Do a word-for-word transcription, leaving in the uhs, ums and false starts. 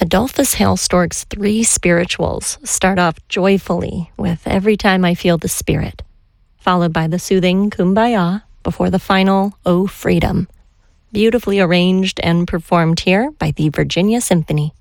Adolphus Hailstork's three spirituals start off joyfully with Every Time I Feel the Spirit, followed by the soothing Kumbaya before the final Oh Freedom, beautifully arranged and performed here by the Virginia Symphony.